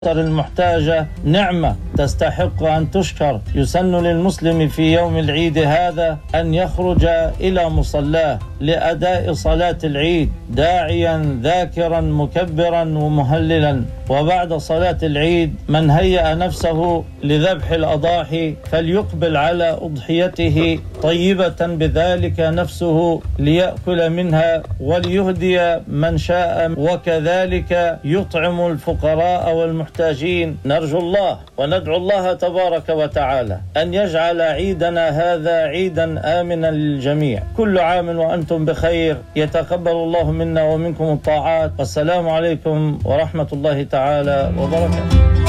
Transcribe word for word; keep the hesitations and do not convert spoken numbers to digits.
المحتاجة نعمة تستحق أن تشكر. يسن للمسلم في يوم العيد هذا أن يخرج إلى مصلاه لأداء صلاة العيد داعيا ذاكرا مكبرا ومهللا. وبعد صلاة العيد من هيأ نفسه لذبح الأضاحي فليقبل على أضحيته طيبة بذلك نفسه ليأكل منها وليهدي من شاء، وكذلك يطعم الفقراء والمحتاجين. نرجو الله وندعو الله تبارك وتعالى أن يجعل عيدنا هذا عيدا آمنا للجميع. كل عام وأنتم بخير، يتقبل الله منا ومنكم الطاعات، والسلام عليكم ورحمة الله تعالى وبركاته.